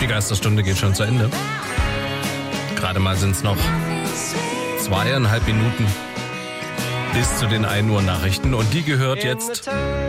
Die Geisterstunde geht schon zu Ende. Gerade mal sind es noch 2,5 Minuten bis zu den 1 Uhr Nachrichten. Und die gehört jetzt